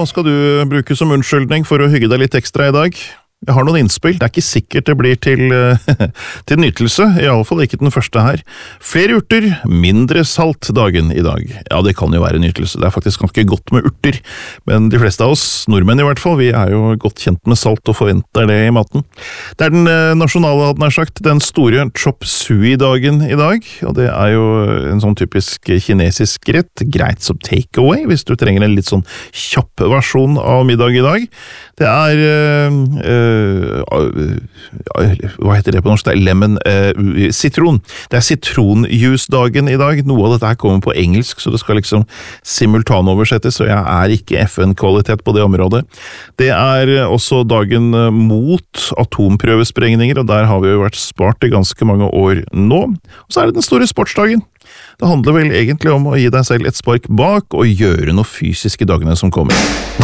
hva skal du bruke som unnskyldning for å hygge deg litt ekstra i dag? Jeg har noen innspill, det er ikke sikkert det blir til nytelse, i alle fall ikke den første her. Flere urter, mindre salt dagen i dag. Ja, det kan jo være nytelse, det er faktisk ganske godt med urter, men de fleste av oss, nordmenn i hvert fall, vi er jo godt kjent med salt og forventer det i maten. Det er den nasjonale, hadde jeg sagt, den store chop sui-dagen i dag, og det er jo en sånn typisk kinesisk rett, greit som takeaway, hvis du trenger en litt sånn kjapp versjon av middag i dag. Det er hva heter det på norsk? Det er lemon, sitron. Det er sitronjuice-dagen i dag. Noe av dette her kommer på engelsk, så det skal liksom simultanoversettes, så jeg er ikke FN-kvalitet på det området. Det er også dagen mot atomprøvesprengninger, og der har vi jo vært spart i ganske mange år nå. Og så er det den store sportsdagen. Det handler vel egentlig om å gi deg selv et spark bak og gjøre noe fysisk i dagene som kommer.